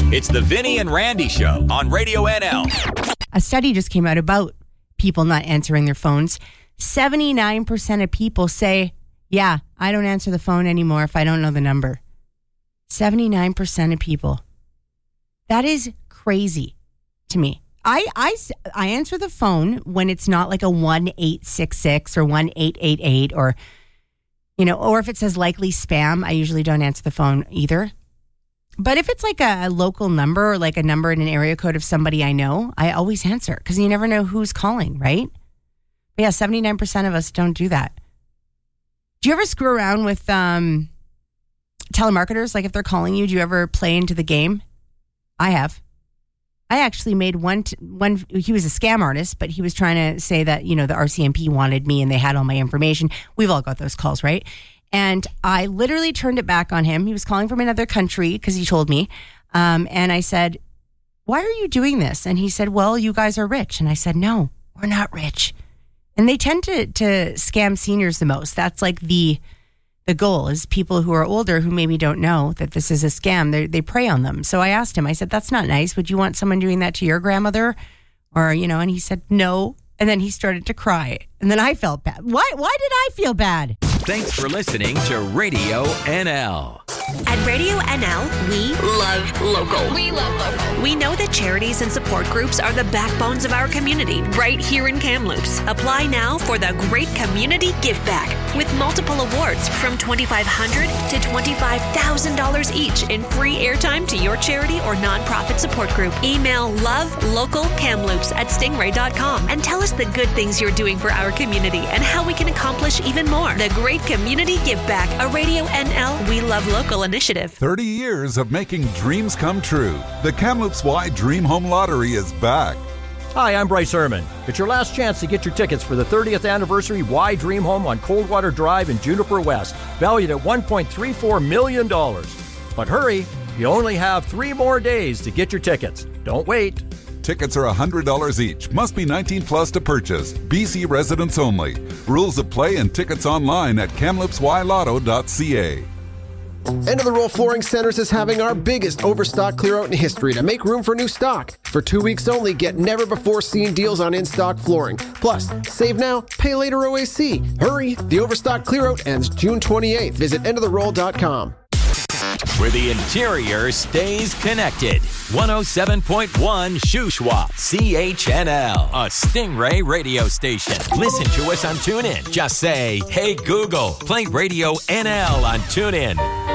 It's the Vinny and Randy Show on Radio NL. A study just came out about people not answering their phones. 79% of people say, yeah, I don't answer the phone anymore if I don't know the number. 79% of people. That is crazy to me. I answer the phone when it's not like a 1-866 or 1-888 or, or if it says likely spam, I usually don't answer the phone either. But if it's like a local number or like a number in an area code of somebody I know, I always answer because you never know who's calling, right? But yeah, 79% of us don't do that. Do you ever screw around with telemarketers? Like if they're calling you, do you ever play into the game? I have. I actually made one. He was a scam artist, but he was trying to say that, the RCMP wanted me and they had all my information. We've all got those calls, right? And I literally turned it back on him. He was calling from another country because he told me. And I said, why are you doing this? And he said, well, you guys are rich. And I said, no, we're not rich. And they tend to scam seniors the most. That's like the goal is people who are older who maybe don't know that this is a scam. They prey on them. So I asked him, I said, that's not nice. Would you want someone doing that to your grandmother? Or, and he said, no. And then he started to cry. And then I felt bad. Why did I feel bad? Thanks for listening to Radio NL. At Radio NL, we love local. We love local. We know that charities and support groups are the backbones of our community right here in Kamloops. Apply now for the Great Community Give Back with multiple awards from $2,500 to $25,000 each in free airtime to your charity or nonprofit support group. Email lovelocalkamloops@stingray.com and tell us the good things you're doing for our community and how we can accomplish even more. The Great Community Give Back, a Radio NL We Love Local initiative. 30 years of making dreams come true. The Kamloops Y Dream Home Lottery is back. Hi, I'm Bryce Herman. It's your last chance to get your tickets for the 30th anniversary Y Dream Home on Coldwater Drive in Juniper West, valued at $1.34 million. But hurry, you only have 3 more days to get your tickets. Don't wait. Tickets are $100 each. Must be 19 plus to purchase. BC residents only. Rules of play and tickets online at kamloopsylotto.ca. End of the Roll Flooring Centers is having our biggest overstock clear out in history to make room for new stock. For 2 weeks only, get never before seen deals on in-stock flooring. Plus, save now, pay later OAC. Hurry, the overstock clear out ends June 28th. Visit endoftheroll.com. Where the interior stays connected. 107.1 Shuswap, CHNL, a Stingray radio station. Listen to us on TuneIn. Just say, hey Google, play Radio NL on TuneIn.